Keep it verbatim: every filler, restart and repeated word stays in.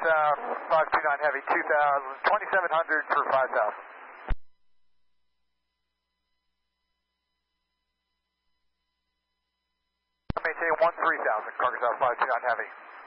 South, five two nine Heavy, two thousand, twenty-seven hundred for five South. Maintain one three thousand, Cargo South, five two nine Heavy.